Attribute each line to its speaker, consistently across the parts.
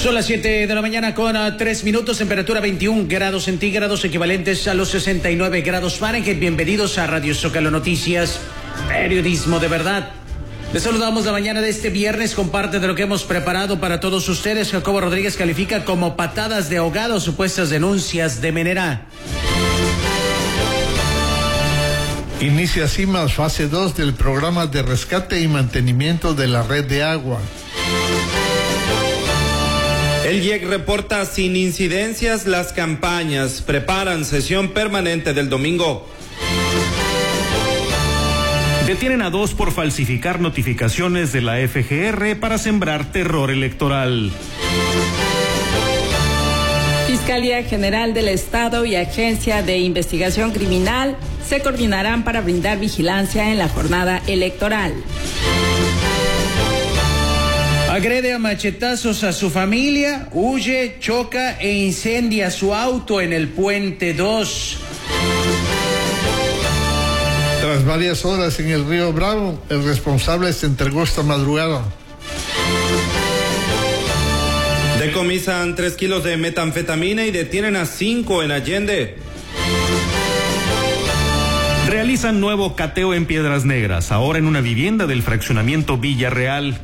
Speaker 1: Son las 7 de la mañana con 3 minutos, temperatura 21 grados centígrados, equivalentes a los 69 grados Fahrenheit. Bienvenidos a Radio Zócalo Noticias, periodismo de verdad. Les saludamos la mañana de este viernes con parte de lo que hemos preparado para todos ustedes. Jacobo Rodríguez califica como patadas de ahogado supuestas denuncias de Menera.
Speaker 2: Inicia CIMAS fase 2 del programa de rescate y mantenimiento de la red de agua.
Speaker 3: El IEC reporta sin incidencias las campañas. Preparan sesión permanente del domingo.
Speaker 4: Detienen a 2 por falsificar notificaciones de la FGR para sembrar terror electoral.
Speaker 5: Fiscalía General del Estado y Agencia de Investigación Criminal se coordinarán para brindar vigilancia en la jornada electoral.
Speaker 1: Agrede a machetazos a su familia, huye, choca e incendia su auto en el Puente 2.
Speaker 2: Tras varias horas en el río Bravo, el responsable se entregó esta madrugada.
Speaker 3: Decomisan 3 kilos de metanfetamina y detienen a 5 en Allende.
Speaker 4: Realizan nuevo cateo en Piedras Negras, ahora en una vivienda del fraccionamiento Villarreal.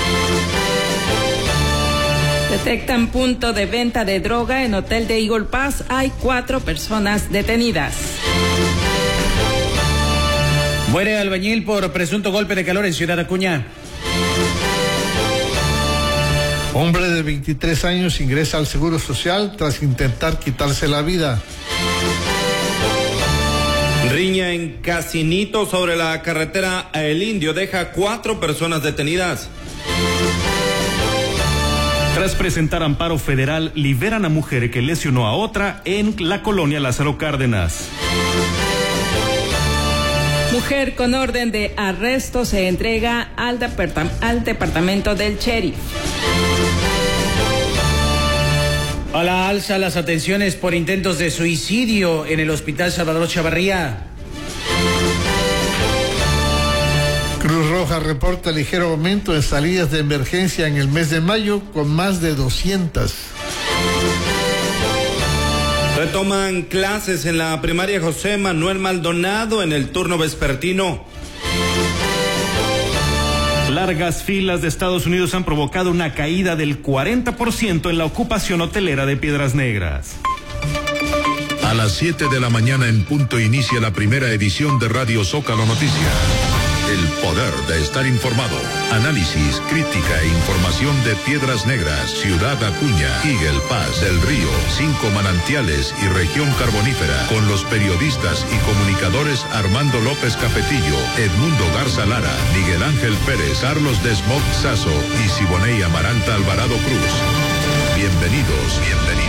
Speaker 5: Detectan punto de venta de droga en hotel de Eagle Pass. Hay 4 personas detenidas.
Speaker 1: Muere albañil por presunto golpe de calor en Ciudad Acuña.
Speaker 2: Hombre de 23 años ingresa al Seguro Social tras intentar quitarse la vida.
Speaker 3: Riña en Casinito sobre la carretera a El Indio deja 4 personas detenidas.
Speaker 4: Tras presentar amparo federal, liberan a mujer que lesionó a otra en la colonia Lázaro Cárdenas.
Speaker 5: Mujer con orden de arresto se entrega al departamento del sheriff.
Speaker 1: A la alza las atenciones por intentos de suicidio en el Hospital Salvador Chavarría.
Speaker 2: Cruz Roja reporta ligero aumento en salidas de emergencia en el mes de mayo, con más de 200.
Speaker 3: Retoman clases en la primaria José Manuel Maldonado en el turno vespertino.
Speaker 4: Largas filas de Estados Unidos han provocado una caída del 40% en la ocupación hotelera de Piedras Negras.
Speaker 6: A las 7 de la mañana en punto inicia la primera edición de Radio Zócalo Noticias. El poder de estar informado. Análisis, crítica e información de Piedras Negras, Ciudad Acuña, Eagle Pass, Del Río, 5 Manantiales y Región Carbonífera. Con los periodistas y comunicadores Armando López Capetillo, Edmundo Garza Lara, Miguel Ángel Pérez, Carlos Desmog Sazo y Siboney Amaranta Alvarado Cruz. Bienvenidos.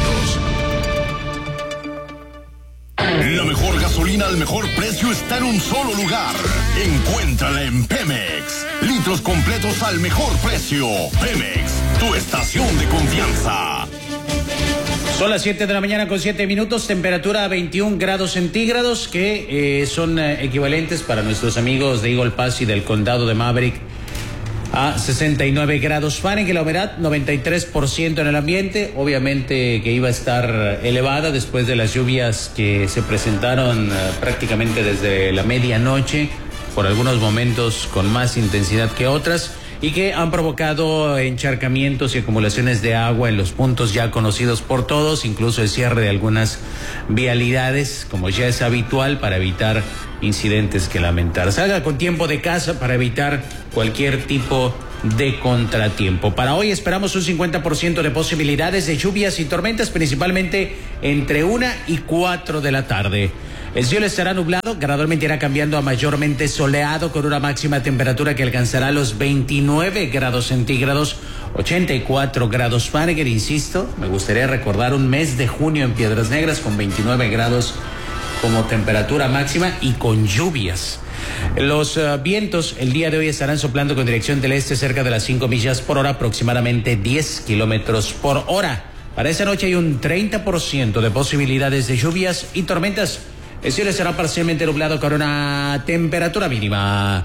Speaker 7: La mejor gasolina al mejor precio está en un solo lugar. Encuéntrala en Pemex. Litros completos al mejor precio. Pemex, tu estación de confianza.
Speaker 1: Son las 7 de la mañana con 7 minutos, temperatura 21 grados centígrados, que son equivalentes para nuestros amigos de Eagle Pass y del condado de Maverick a 69 grados Fahrenheit. La humedad 93% en el ambiente, obviamente que iba a estar elevada después de las lluvias que se presentaron prácticamente desde la medianoche, por algunos momentos con más intensidad que otras, y que han provocado encharcamientos y acumulaciones de agua en los puntos ya conocidos por todos, incluso el cierre de algunas vialidades, como ya es habitual, para evitar incidentes que lamentar. Salga con tiempo de casa para evitar cualquier tipo de contratiempo. Para hoy esperamos un 50% de posibilidades de lluvias y tormentas, principalmente entre 1 y 4 de la tarde. El cielo estará nublado, gradualmente irá cambiando a mayormente soleado, con una máxima temperatura que alcanzará los 29 grados centígrados, 84 grados Fahrenheit. Insisto, me gustaría recordar un mes de junio en Piedras Negras con 29 grados como temperatura máxima y con lluvias. Los vientos el día de hoy estarán soplando con dirección del este cerca de las 5 millas por hora, aproximadamente 10 kilómetros por hora. Para esa noche hay un 30% de posibilidades de lluvias y tormentas. El cielo estará parcialmente nublado con una temperatura mínima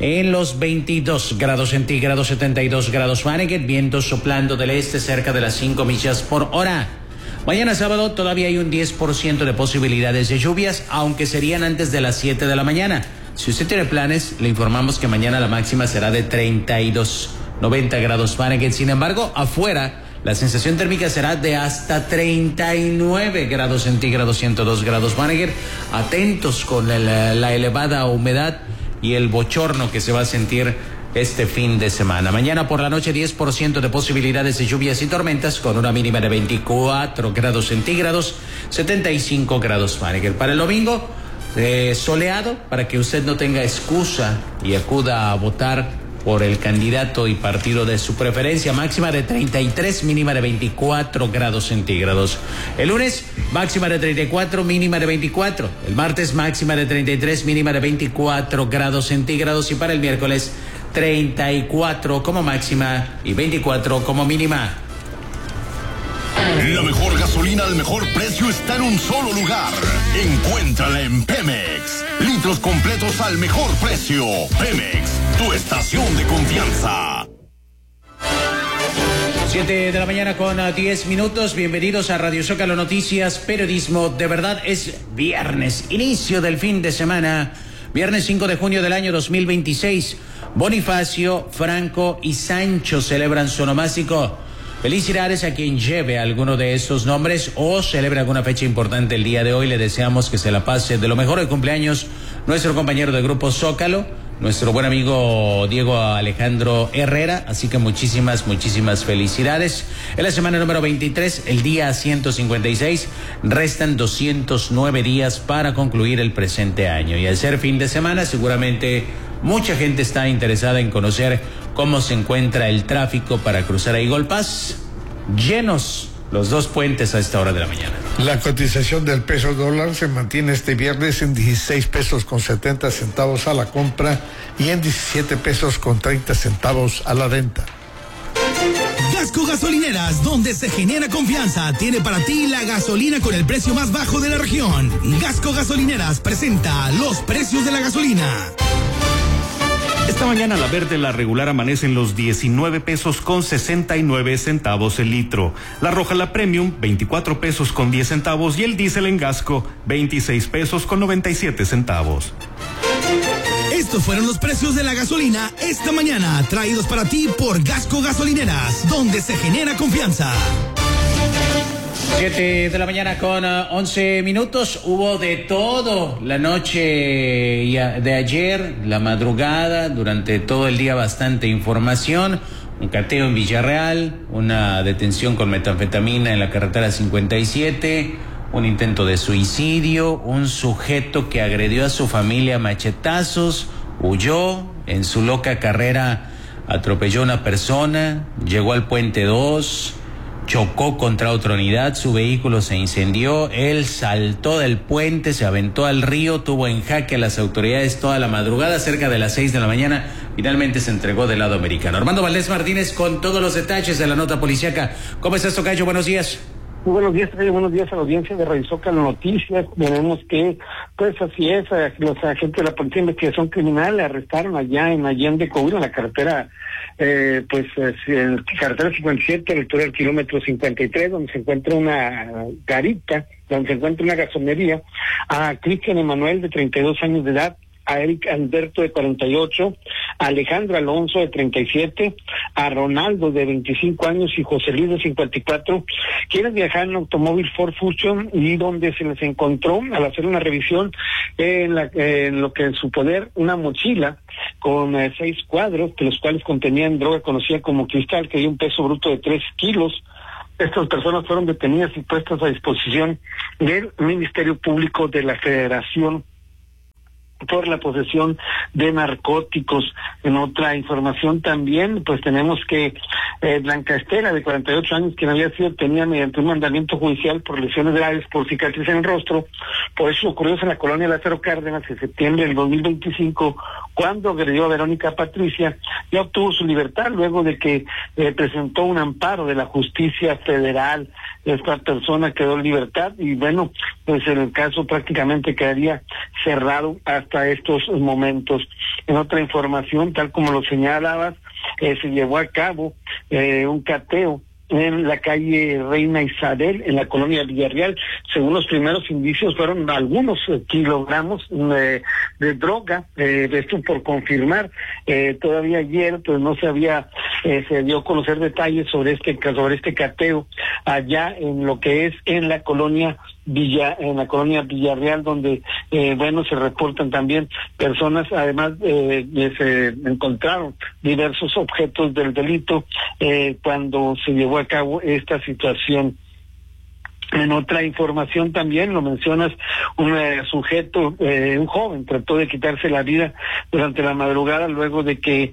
Speaker 1: en los 22 grados centígrados, 72 grados Fahrenheit, vientos soplando del este cerca de las 5 millas por hora. Mañana sábado todavía hay un 10% de posibilidades de lluvias, aunque serían antes de las 7 de la mañana. Si usted tiene planes, le informamos que mañana la máxima será de 32, 90 grados Fahrenheit. Sin embargo, afuera, la sensación térmica será de hasta 39 grados centígrados, 102 grados Fahrenheit. Atentos con la elevada humedad y el bochorno que se va a sentir este fin de semana. Mañana por la noche 10% de posibilidades de lluvias y tormentas con una mínima de 24 grados centígrados, 75 grados Fahrenheit. Para el domingo, soleado, para que usted no tenga excusa y acuda a votar por el candidato y partido de su preferencia. Máxima de 33, mínima de 24 grados centígrados. El lunes, máxima de 34, mínima de 24. El martes, máxima de 33, mínima de 24 grados centígrados. Y para el miércoles, 34 como máxima y 24 como mínima.
Speaker 7: La mejor gasolina al mejor precio está en un solo lugar. Encuéntrala en Pemex. Litros completos al mejor precio. Pemex, tu estación de confianza.
Speaker 1: 7 de la mañana con 10 minutos. Bienvenidos a Radio Zócalo Noticias, periodismo de verdad. Es viernes, inicio del fin de semana. Viernes 5 de junio del año 2026. Bonifacio, Franco y Sancho celebran su onomástico. Felicidades a quien lleve alguno de estos nombres o celebre alguna fecha importante el día de hoy. Le deseamos que se la pase de lo mejor. De cumpleaños nuestro compañero de Grupo Zócalo, nuestro buen amigo Diego Alejandro Herrera. Así que muchísimas felicidades. En la semana número 23, el día 156, restan 209 días para concluir el presente año. Y al ser fin de semana, seguramente mucha gente está interesada en conocer cómo se encuentra el tráfico para cruzar a Eagle Pass. Llenos los dos puentes a esta hora de la mañana.
Speaker 2: La cotización del peso dólar se mantiene este viernes en 16 pesos con 70 centavos a la compra y en 17 pesos con 30 centavos a la venta.
Speaker 8: Gasco Gasolineras, donde se genera confianza, tiene para ti la gasolina con el precio más bajo de la región. Gasco Gasolineras presenta los precios de la gasolina.
Speaker 4: Esta mañana la verde, la regular, amanece en los 19 pesos con 69 centavos el litro. La roja, la premium, 24 pesos con 10 centavos y el diésel en Gasco, 26 pesos con 97 centavos.
Speaker 8: Estos fueron los precios de la gasolina esta mañana, traídos para ti por Gasco Gasolineras, donde se genera confianza.
Speaker 1: 7 de la mañana con 11 minutos. Hubo de todo la noche de ayer, la madrugada, durante todo el día bastante información. Un cateo en Villarreal, una detención con metanfetamina en la carretera 57, un intento de suicidio, un sujeto que agredió a su familia a machetazos, huyó, en su loca carrera atropelló a una persona, llegó al puente 2, chocó contra otra unidad, su vehículo se incendió, él saltó del puente, se aventó al río, tuvo en jaque a las autoridades toda la madrugada, cerca de las 6 de la mañana, finalmente se entregó del lado americano. Armando Valdés Martínez con todos los detalles de la nota policíaca. ¿Cómo estás, tocayo? Buenos días.
Speaker 9: Muy buenos días, buenos días a la audiencia de Radio Zócalo Noticias. Tenemos que, pues así es, los agentes de la Policía de Investigación Criminal le arrestaron allá en Allende, Coahuila, en la carretera, en carretera 57, a la altura del kilómetro 53, donde se encuentra una garita, donde se encuentra una gasonería, a Cristian Emanuel, de 32 años de edad, a Eric Alberto, de 48, a Alejandro Alonso, de 37, a Ronaldo, de 25 años, y José Luis, de 54, quienes viajaban en automóvil Ford Fusion, y donde se les encontró, al hacer una revisión, en lo que en su poder, una mochila con 6 cuadros, de los cuales contenían droga conocida como cristal, que dio un peso bruto de 3 kilos. Estas personas fueron detenidas y puestas a disposición del Ministerio Público de la Federación por la posesión de narcóticos. En otra información también, pues tenemos que Blanca Estela, de 48 años, quien había sido detenida mediante un mandamiento judicial por lesiones graves por cicatriz en el rostro, por eso ocurrió en la colonia Lázaro Cárdenas en septiembre del 2025, cuando agredió a Verónica Patricia y obtuvo su libertad luego de que presentó un amparo de la justicia federal. Esta persona quedó en libertad y bueno, pues el caso prácticamente quedaría cerrado hasta estos momentos. En otra información, tal como lo señalabas, se llevó a cabo un cateo en la calle Reina Isabel, en la colonia Villarreal. Según los primeros indicios, fueron algunos kilogramos de droga, esto por confirmar. Todavía ayer pues no se dio a conocer detalles sobre este cateo allá en lo que es en la colonia Villarreal, donde se reportan también personas. Además se encontraron diversos objetos del delito cuando se llevó a cabo esta situación. En otra información también, lo mencionas, un joven trató de quitarse la vida durante la madrugada luego de que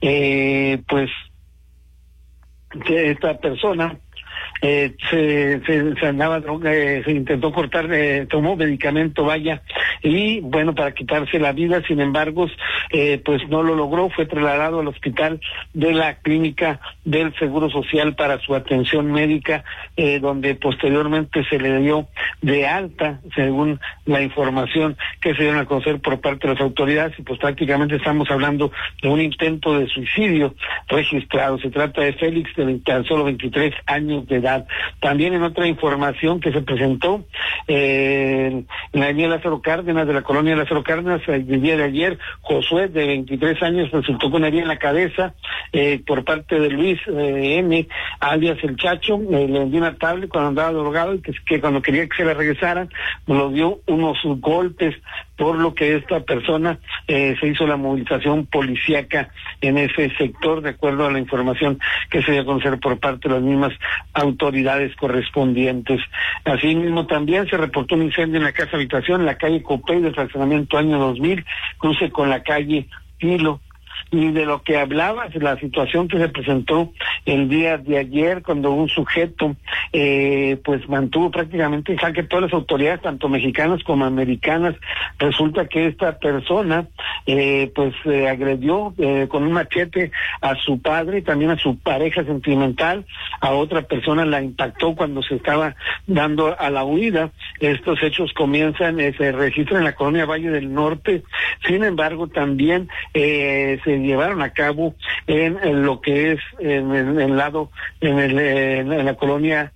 Speaker 9: esta persona se andaba droga, se intentó cortar, tomó medicamento, y bueno, para quitarse la vida. Sin embargo, pues no lo logró, fue trasladado al hospital de la clínica del Seguro Social para su atención médica, donde posteriormente se le dio de alta, según la información que se dieron a conocer por parte de las autoridades, y pues prácticamente estamos hablando de un intento de suicidio registrado. Se trata de Félix, de tan solo 23 años de edad. También en otra información que se presentó en la avenida Lázaro Cárdenas, de la colonia Lázaro Cárdenas, el día de ayer, Josué, de 23 años, resultó con herida en la cabeza por parte de Luis M., alias El Chacho. Le dio una tablet cuando andaba drogado, y que cuando quería que se la regresaran, lo dio unos golpes, por lo que esta persona se hizo la movilización policíaca en ese sector, de acuerdo a la información que se dio a conocer por parte de las mismas autoridades correspondientes. Asimismo, también se reportó un incendio en la casa habitación, en la calle Copey del fraccionamiento Año 2000, cruce con la calle Hilo. Y de lo que hablabas, la situación que se presentó el día de ayer, cuando un sujeto pues mantuvo prácticamente en jaque todas las autoridades, tanto mexicanas como americanas. Resulta que esta persona agredió con un machete a su padre y también a su pareja sentimental. A otra persona la impactó cuando se estaba dando a la huida. Estos hechos se registran en la colonia Valle del Norte. Sin embargo, también se llevaron a cabo en lo que es en la colonia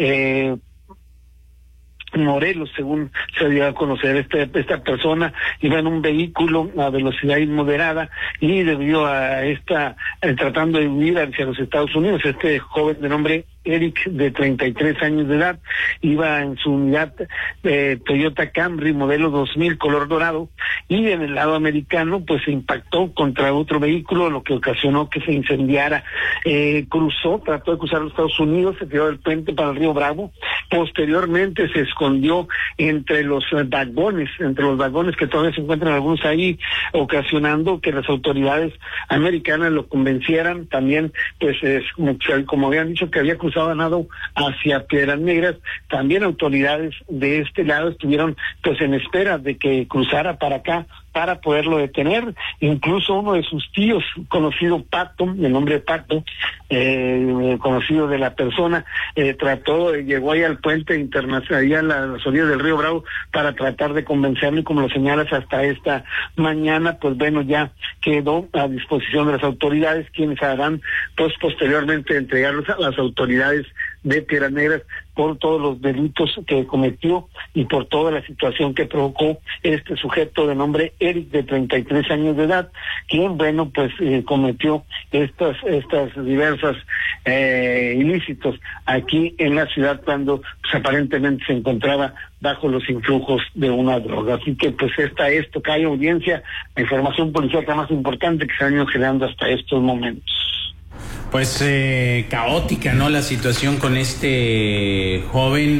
Speaker 9: Morelos, según se dio a conocer. Esta persona iba en un vehículo a velocidad inmoderada y debido a tratando de huir hacia los Estados Unidos. Este joven de nombre Eric, de 33 años de edad, iba en su unidad Toyota Camry modelo 2000 color dorado, y en el lado americano pues se impactó contra otro vehículo, lo que ocasionó que se incendiara. Trató de cruzar los Estados Unidos, se tiró del puente para el río Bravo. Posteriormente se escondió entre los vagones que todavía se encuentran algunos ahí, ocasionando que las autoridades americanas lo convencieran. También pues como habían dicho que había cruzado ganado hacia Piedras Negras, también autoridades de este lado estuvieron pues en espera de que cruzara para acá para poderlo detener. Incluso uno de sus tíos, conocido Pato, el nombre de Pato, conocido de la persona, llegó ahí al puente internacional, ahí a las orillas del río Bravo, para tratar de convencerlo, y como lo señalas, hasta esta mañana, pues bueno, ya quedó a disposición de las autoridades, quienes harán pues posteriormente entregarlos a las autoridades de Piedras Negras por todos los delitos que cometió y por toda la situación que provocó este sujeto de nombre Eric, de 33 años de edad, quien bueno pues cometió estas diversas ilícitos aquí en la ciudad, cuando pues, aparentemente se encontraba bajo los influjos de una droga. Así que pues esto que hay audiencia, la información policial más importante que se ha venido generando hasta estos momentos.
Speaker 1: Pues caótica, ¿no?, la situación con este joven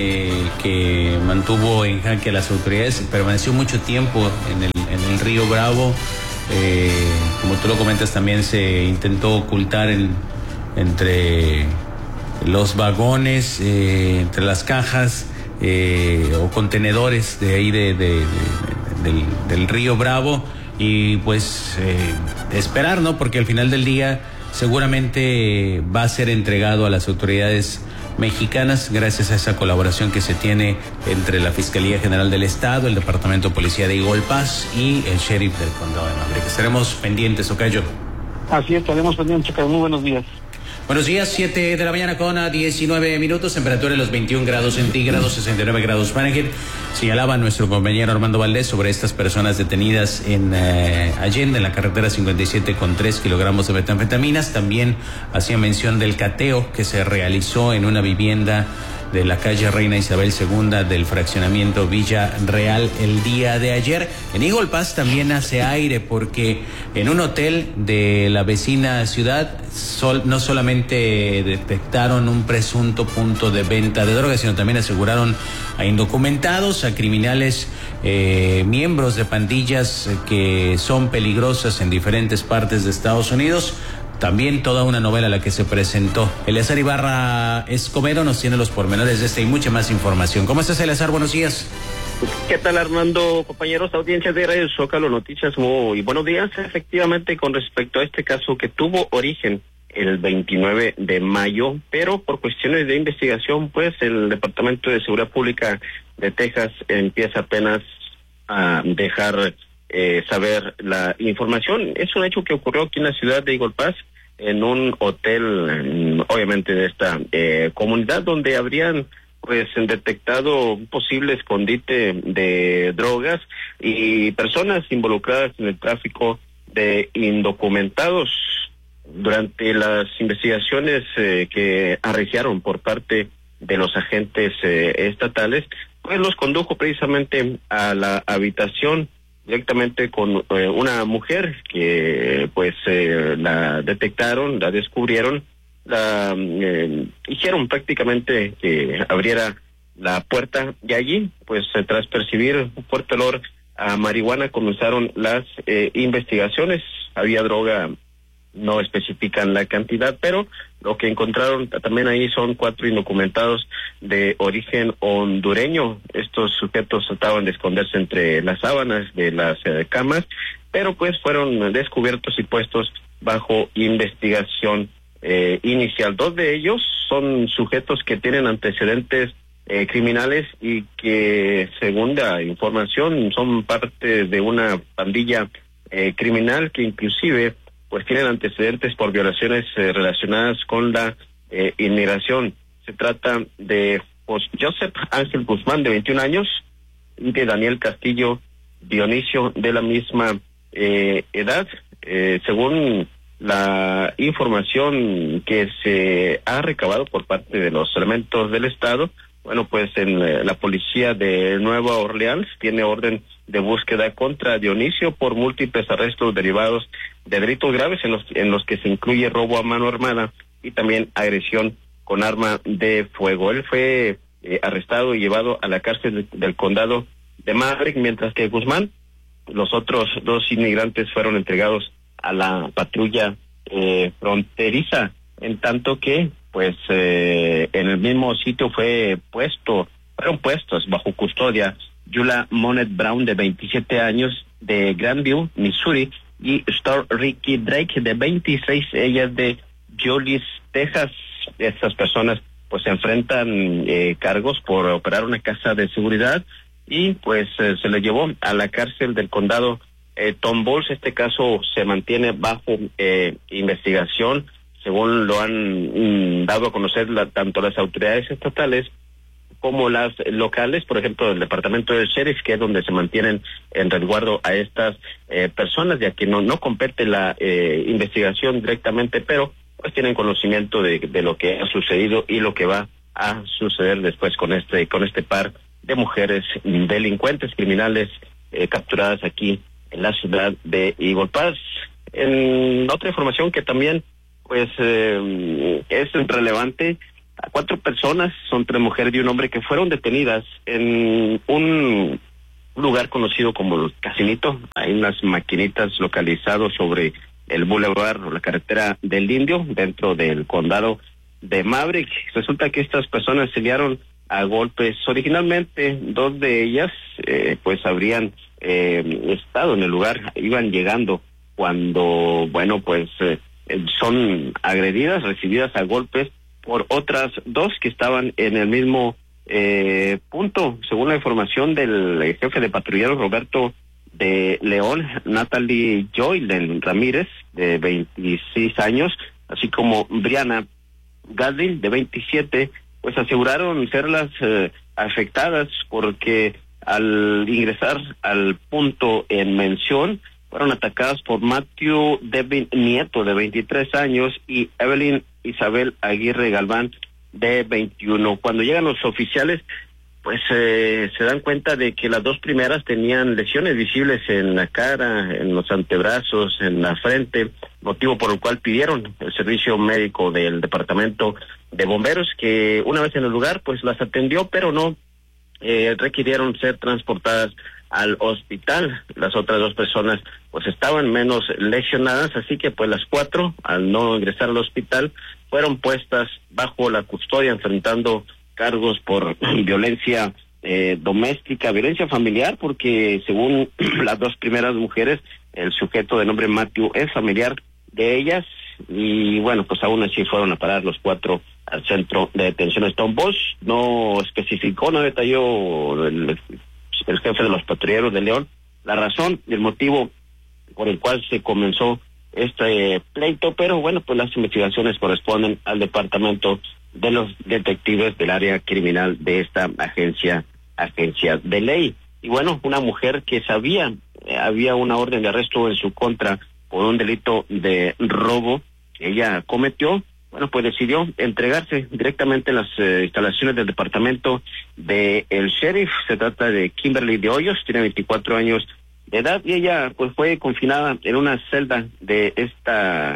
Speaker 1: que mantuvo en jaque a las autoridades, permaneció mucho tiempo en el río Bravo. Como tú lo comentas, también se intentó ocultar entre los vagones, entre las cajas o contenedores de ahí del río Bravo. y pues esperar, ¿no? Porque al final del día seguramente va a ser entregado a las autoridades mexicanas gracias a esa colaboración que se tiene entre la Fiscalía General del Estado, el Departamento de Policía de Eagle Pass y el sheriff del Condado de Maverick. Estaremos pendientes, Ocayo.
Speaker 9: Así estaremos pendientes, Ocayo. Muy buenos días.
Speaker 1: Buenos días, 7 de la mañana con 19 minutos, temperatura en los 21 grados centígrados, 69 grados Fahrenheit. Señalaba nuestro compañero Armando Valdés sobre estas personas detenidas en Allende, en la carretera 57 con 3 kilogramos de metanfetaminas. También hacía mención del cateo que se realizó en una vivienda de la calle Reina Isabel II del fraccionamiento Villa Real el día de ayer. En Eagle Pass también hace aire porque en un hotel de la vecina ciudad no solamente detectaron un presunto punto de venta de drogas, sino también aseguraron a indocumentados, a criminales, miembros de pandillas que son peligrosas en diferentes partes de Estados Unidos. También toda una novela la que se presentó. Eleazar Ibarra Escobedo nos tiene los pormenores de esta y mucha más información. ¿Cómo estás, Eleazar? Buenos días.
Speaker 10: ¿Qué tal, Armando? Compañeros, audiencia de Radio Zócalo Noticias, muy buenos días. Efectivamente, con respecto a este caso que tuvo origen el 29 de mayo, pero por cuestiones de investigación, pues el Departamento de Seguridad Pública de Texas empieza apenas a dejar saber la información. Es un hecho que ocurrió aquí en la ciudad de Eagle Pass, en un hotel, obviamente de esta comunidad, donde habrían pues detectado un posible escondite de drogas y personas involucradas en el tráfico de indocumentados. Durante las investigaciones que arreciaron por parte de los agentes estatales, pues los condujo precisamente a la habitación directamente con una mujer que pues la detectaron, la descubrieron, la hicieron prácticamente que abriera la puerta y allí pues tras percibir un fuerte olor a marihuana comenzaron las investigaciones. Había droga, no especifican la cantidad, pero lo que encontraron también ahí son 4 indocumentados de origen hondureño. Estos sujetos trataban de esconderse entre las sábanas de las camas, pero pues fueron descubiertos y puestos bajo investigación inicial. 2 de ellos son sujetos que tienen antecedentes criminales y que, según la información, son parte de una pandilla criminal que inclusive pues tienen antecedentes por violaciones relacionadas con la inmigración. Se trata de Joseph Ángel Guzmán, de 21 años, y de Daniel Castillo Dionisio, de la misma edad. Según la información que se ha recabado por parte de los elementos del Estado, bueno, pues en la policía de Nueva Orleans tiene orden de búsqueda contra Dionisio por múltiples arrestos derivados de delitos graves en los que se incluye robo a mano armada y también agresión con arma de fuego. Él fue arrestado y llevado a la cárcel del condado de Maverick, mientras que Guzmán, los otros 2 inmigrantes fueron entregados a la patrulla fronteriza, en tanto que pues en el mismo sitio fueron puestos bajo custodia Yula Monet Brown, de 27 años, de Grandview, Missouri, y Star Ricky Drake, de 26, ella es de Joliet, Texas. Estas personas pues se enfrentan cargos por operar una casa de seguridad y pues se les llevó a la cárcel del condado Tom Bowles. Este caso se mantiene bajo investigación, según lo han dado a conocer tanto las autoridades estatales como las locales. Por ejemplo, el departamento del sheriff, que es donde se mantienen en resguardo a estas personas, ya que no compete la investigación directamente, pero pues tienen conocimiento de lo que ha sucedido y lo que va a suceder después con este par de mujeres delincuentes criminales capturadas aquí en la ciudad de Eagle Pass. En otra información que también pues es relevante, 4 personas, son 3 mujeres y un hombre, que fueron detenidas en un lugar conocido como el Casinito. Hay unas maquinitas localizadas sobre el Boulevard o la carretera del Indio, dentro del condado de Maverick. Resulta que estas personas se liaron a golpes. Originalmente, 2 de ellas, pues habrían estado en el lugar, iban llegando cuando, bueno, pues son agredidas, recibidas a golpes por otras 2 que estaban en el mismo punto. Según la información del jefe de patrulleros Roberto de León, Natalie Joylen Ramírez, de 26 años, así como Brianna Gadlin, de 27, pues aseguraron ser las afectadas porque al ingresar al punto en mención fueron atacadas por Matthew Devin Nieto, de 23 años, y Evelyn Isabel Aguirre Galván, de 21. Cuando llegan los oficiales, pues se dan cuenta de que las 2 primeras tenían lesiones visibles en la cara, en los antebrazos, en la frente, motivo por el cual pidieron el servicio médico del departamento de bomberos, que una vez en el lugar pues las atendió, pero no requirieron ser transportadas al hospital. Las otras 2 personas pues estaban menos lesionadas, así que pues las 4, al no ingresar al hospital, fueron puestas bajo la custodia, enfrentando cargos por violencia doméstica, violencia familiar, porque según las 2 primeras mujeres, el sujeto de nombre Matthew es familiar de ellas, y bueno, pues aún así fueron a parar los 4 al centro de detención Stone Bosch. No especificó, no detalló el jefe de los patrulleros de León la razón y el motivo por el cual se comenzó este pleito, pero bueno, pues las investigaciones corresponden al departamento de los detectives del área criminal de esta agencia de ley. Y bueno, una mujer que sabía, había una orden de arresto en su contra por un delito de robo que ella cometió, bueno, pues decidió entregarse directamente en las instalaciones del departamento de el sheriff. Se trata de Kimberly de Hoyos, tiene 24 años de edad, y ella pues fue confinada en una celda de esta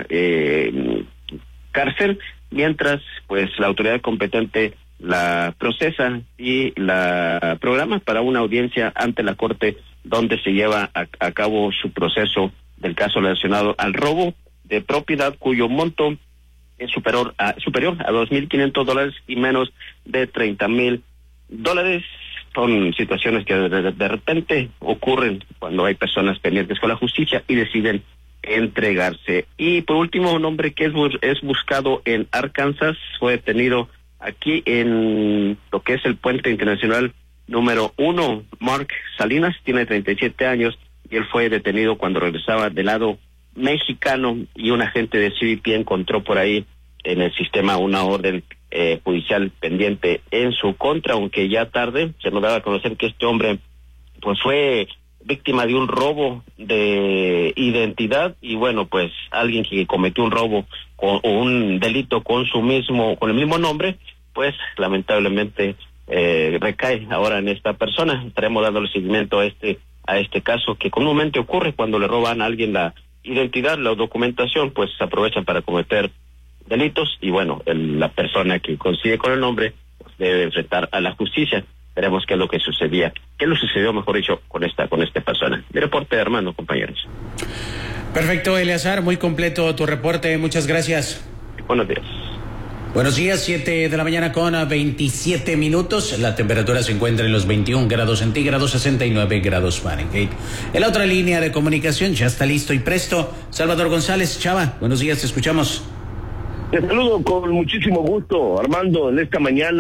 Speaker 10: cárcel, mientras pues la autoridad competente la procesa y la programa para una audiencia ante la corte, donde se lleva a cabo su proceso del caso relacionado al robo de propiedad, cuyo monto es superior a $2,500 y menos de $30,000. Son situaciones que de repente ocurren cuando hay personas pendientes con la justicia y deciden entregarse. Y por último, un hombre que es buscado en Arkansas fue detenido aquí en lo que es el puente internacional número 1. Mark Salinas tiene 37 años y él fue detenido cuando regresaba del lado mexicano, y un agente de CBP encontró por ahí en el sistema una orden judicial pendiente en su contra, aunque ya tarde se nos daba a conocer que este hombre pues fue víctima de un robo de identidad, y bueno, pues alguien que cometió un robo o un delito con el mismo nombre, pues lamentablemente recae ahora en esta persona. Estaremos dándole seguimiento a este caso, que comúnmente ocurre cuando le roban a alguien la identidad, la documentación, pues se aprovechan para cometer delitos, y bueno, la persona que coincide con el nombre pues debe enfrentar a la justicia. Veremos qué es lo que sucedió, mejor dicho, con esta persona. Mi reporte, hermano, compañeros.
Speaker 1: Perfecto, Eleazar, muy completo tu reporte, muchas gracias.
Speaker 10: Buenos días.
Speaker 1: Buenos días, 7 de la mañana con 27 minutos. La temperatura se encuentra en los 21 grados centígrados, 69 grados Fahrenheit. En la otra línea de comunicación ya está listo y presto Salvador González. Chava, buenos días, te escuchamos.
Speaker 11: Te saludo con muchísimo gusto, Armando, en esta mañana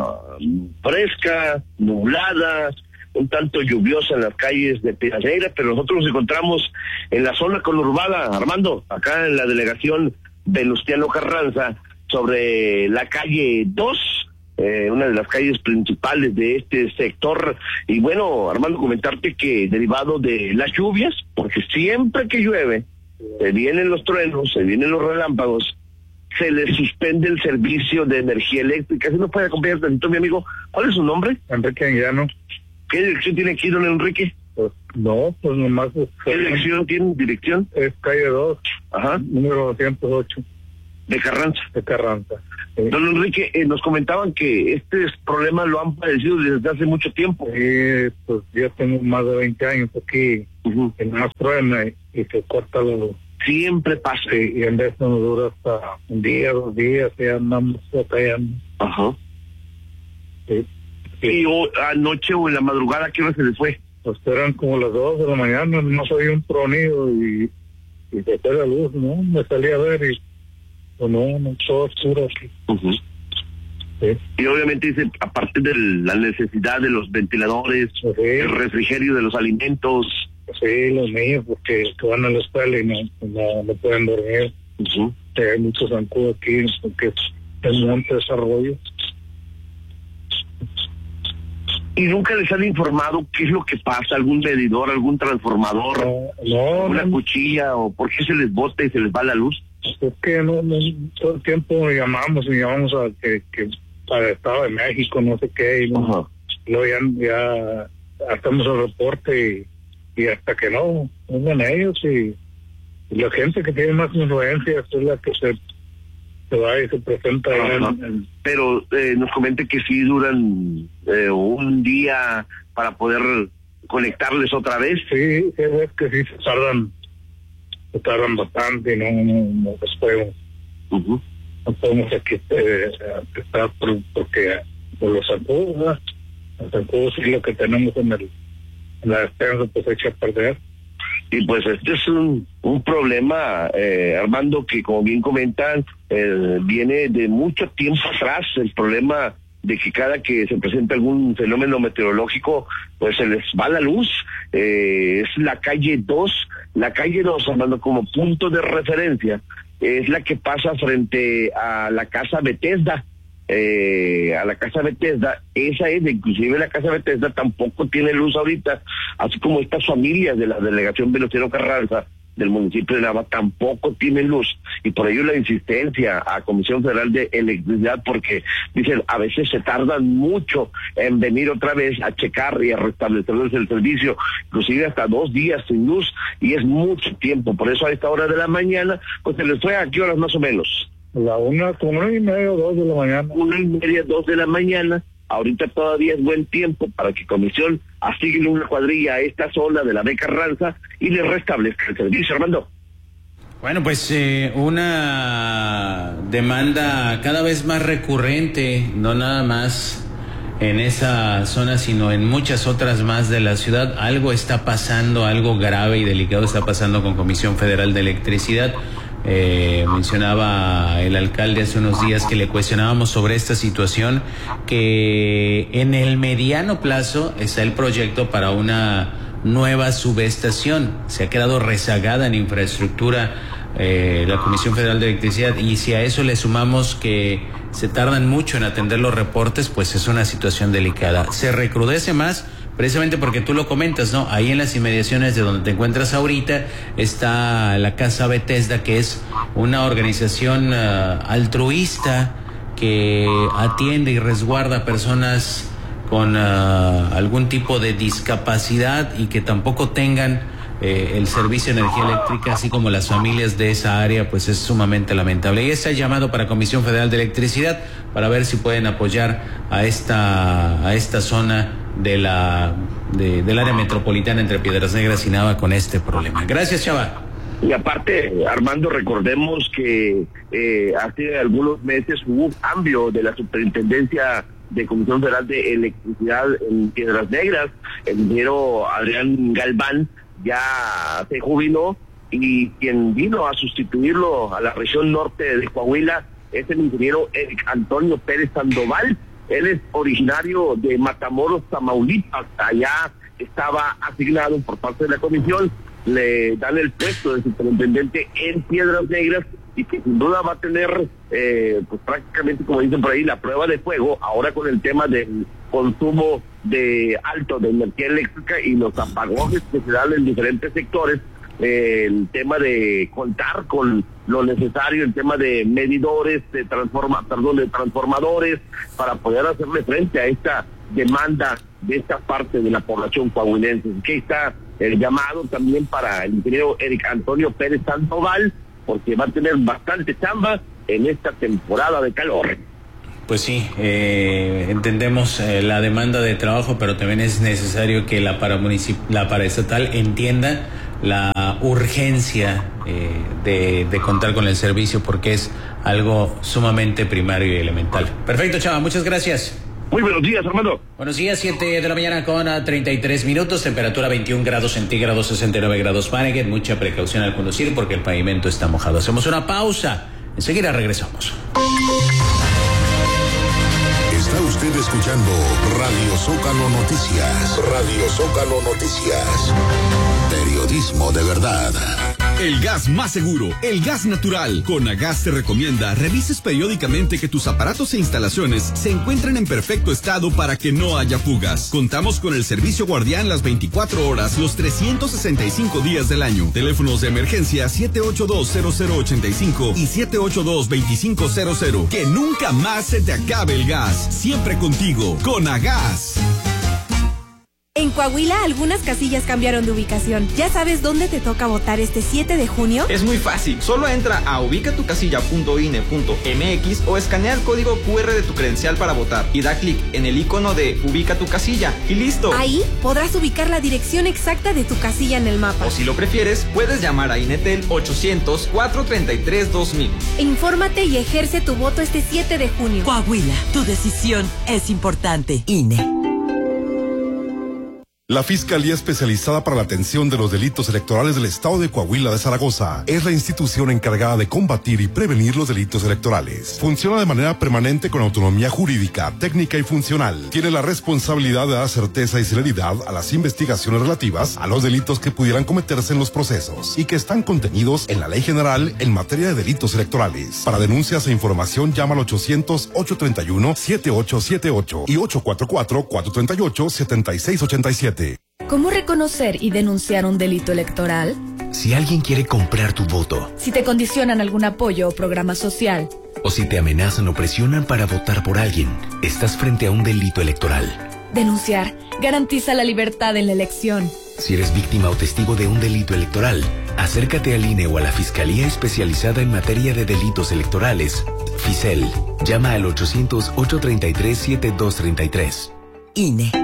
Speaker 11: fresca, nublada, un tanto lluviosa en las calles de Piedras Negras, pero nosotros nos encontramos en la zona conurbada, Armando, acá en la delegación Venustiano Carranza, sobre la calle 2, una de las calles principales de este sector. Y bueno, Armando, comentarte que derivado de las lluvias, porque siempre que llueve, se vienen los truenos, se vienen los relámpagos, se le suspende el servicio de energía eléctrica. ¿Se nos puede acompañar tantito, mi amigo? ¿Cuál es su nombre?
Speaker 12: Enrique Anguiano.
Speaker 11: ¿Qué dirección tiene aquí, don Enrique?
Speaker 12: Pues nomás...
Speaker 11: ¿Qué dirección tiene? ¿Dirección?
Speaker 12: Es calle 2,
Speaker 11: ajá,
Speaker 12: número 208.
Speaker 11: De Carranza.
Speaker 12: De Carranza.
Speaker 11: Don Enrique, nos comentaban que este problema lo han padecido desde hace mucho tiempo.
Speaker 12: Pues yo tengo más de 20 años aquí, que nomás truena y se corta lo...
Speaker 11: Siempre pasa.
Speaker 12: Y en vez nos dura hasta un día, 2 días, ya andamos batallando.
Speaker 11: Ajá.
Speaker 12: Sí.
Speaker 11: ¿Y anoche o en la madrugada qué hora se les fue?
Speaker 12: Pues eran como las 2 de la mañana, no sabía un tronido y se fue la luz, ¿no? Me salí a ver y pues no, todo oscuro aquí. Sí.
Speaker 11: Y obviamente dice, aparte de la necesidad de los ventiladores, el refrigerio de los alimentos.
Speaker 12: Sí, los niños, porque van a la escuela y no pueden dormir. Hay mucho zancudo aquí, porque es monte desarrollo.
Speaker 11: ¿Y nunca les han informado qué es lo que pasa? ¿Algún medidor, algún transformador? ¿Una cuchilla? ¿O por qué se les bota y se les va la luz?
Speaker 12: Porque no todo el tiempo llamamos a que para el Estado de México, no sé qué, y luego ya hacemos el reporte y hasta que no vengan ellos y la gente que tiene más influencia es la que se va y se presenta.
Speaker 11: Pero nos comente que sí duran un día para poder conectarles otra vez.
Speaker 12: Sí, es que sí se tardan bastante y no podemos aquí estar porque por los zancudos, los zancudos sí lo que tenemos en la despensa pues echa a perder.
Speaker 11: Y pues este es un problema, Armando, que como bien comentan, viene de mucho tiempo atrás, el problema de que cada que se presenta algún fenómeno meteorológico, pues se les va la luz. Es la calle 2, Armando, como punto de referencia, es la que pasa frente a la Casa Bethesda. Esa es, inclusive la Casa Bethesda tampoco tiene luz ahorita, así como estas familias de la delegación Venustiano Carranza del municipio de Nava tampoco tienen luz, y por ello la insistencia a Comisión Federal de Electricidad, porque dicen a veces se tardan mucho en venir otra vez a checar y a restablecerles el servicio, inclusive hasta 2 días sin luz, y es mucho tiempo. Por eso a esta hora de la mañana, pues se les fue ¿a qué horas más o menos?
Speaker 12: Como 1:30, 2 de la mañana.
Speaker 11: 1:30, 2 de la mañana. Ahorita todavía es buen tiempo para que Comisión asigne una cuadrilla a esta zona de la B. Carranza y le restablezca el servicio, Armando.
Speaker 1: Bueno, pues una demanda cada vez más recurrente, no nada más en esa zona, sino en muchas otras más de la ciudad. Algo está pasando, algo grave y delicado está pasando con Comisión Federal de Electricidad. Mencionaba el alcalde hace unos días que le cuestionábamos sobre esta situación, que en el mediano plazo está el proyecto para una nueva subestación. Se ha quedado rezagada en infraestructura la Comisión Federal de Electricidad, y si a eso le sumamos que se tardan mucho en atender los reportes, pues es una situación delicada. Se recrudece más precisamente porque tú lo comentas, ¿no? Ahí en las inmediaciones de donde te encuentras ahorita está la Casa Bethesda, que es una organización altruista que atiende y resguarda a personas con algún tipo de discapacidad y que tampoco tengan el servicio de energía eléctrica, así como las familias de esa área, pues es sumamente lamentable. Y está llamado para Comisión Federal de Electricidad para ver si pueden apoyar a esta zona del área metropolitana entre Piedras Negras y Nava con este problema. Gracias, Chava.
Speaker 11: Y aparte, Armando, recordemos que hace algunos meses hubo un cambio de la superintendencia de Comisión Federal de Electricidad en Piedras Negras. El ingeniero Adrián Galván ya se jubiló, y quien vino a sustituirlo a la región norte de Coahuila es el ingeniero Eric Antonio Pérez Sandoval. Él es originario de Matamoros, Tamaulipas. Allá estaba asignado por parte de la comisión, le dan el puesto de superintendente en Piedras Negras, y que sin duda va a tener pues prácticamente, como dicen por ahí, la prueba de fuego ahora con el tema del consumo alto de energía eléctrica y los apagones que se dan en diferentes sectores. El tema de contar con lo necesario, el tema de medidores, de transformadores, para poder hacerle frente a esta demanda de esta parte de la población coahuilense. Que está el llamado también para el ingeniero Eric Antonio Pérez Sandoval, porque va a tener bastante chamba en esta temporada de calor.
Speaker 1: Pues sí, entendemos la demanda de trabajo, pero también es necesario que la paraestatal entienda la urgencia de contar con el servicio, porque es algo sumamente primario y elemental. Perfecto, Chava, muchas gracias.
Speaker 11: Muy buenos días, Armando.
Speaker 1: Buenos días, 7 de la mañana con 33 minutos, temperatura 21 grados centígrados, 69 grados Fahrenheit. Mucha precaución al conducir porque el pavimento está mojado. Hacemos una pausa, enseguida regresamos.
Speaker 6: Está usted escuchando Radio Zócalo Noticias. Radio Zócalo Noticias. Periodismo de verdad.
Speaker 13: El gas más seguro, el gas natural. Conagas te recomienda revises periódicamente que tus aparatos e instalaciones se encuentren en perfecto estado para que no haya fugas. Contamos con el servicio guardián las 24 horas, los 365 días del año. Teléfonos de emergencia 782-0085 y 782-2500. Que nunca más se te acabe el gas. Siempre contigo, Conagas.
Speaker 14: En Coahuila, algunas casillas cambiaron de ubicación. ¿Ya sabes dónde te toca votar este 7 de junio?
Speaker 15: Es muy fácil. Solo entra a ubicatucasilla.ine.mx o escanea el código QR de tu credencial para votar y da clic en el icono de Ubica tu casilla y listo.
Speaker 14: Ahí podrás ubicar la dirección exacta de tu casilla en el mapa.
Speaker 15: O si lo prefieres, puedes llamar a INETEL 800-433-2000.
Speaker 14: Infórmate y ejerce tu voto este 7 de junio.
Speaker 16: Coahuila, tu decisión es importante. INE.
Speaker 17: La Fiscalía Especializada para la Atención de los Delitos Electorales del Estado de Coahuila de Zaragoza es la institución encargada de combatir y prevenir los delitos electorales. Funciona de manera permanente con autonomía jurídica, técnica y funcional. Tiene la responsabilidad de dar certeza y celeridad a las investigaciones relativas a los delitos que pudieran cometerse en los procesos y que están contenidos en la Ley General en materia de delitos electorales. Para denuncias e información llama al 800-831-7878 y 844-438-7687.
Speaker 18: ¿Cómo reconocer y denunciar un delito electoral?
Speaker 19: Si alguien quiere comprar tu voto.
Speaker 18: Si te condicionan algún apoyo o programa social.
Speaker 19: O si te amenazan o presionan para votar por alguien, estás frente a un delito electoral.
Speaker 18: Denunciar garantiza la libertad en la elección.
Speaker 19: Si eres víctima o testigo de un delito electoral, acércate al INE o a la Fiscalía Especializada en Materia de Delitos Electorales, FICEL. Llama al 800-833-7233.
Speaker 16: INE.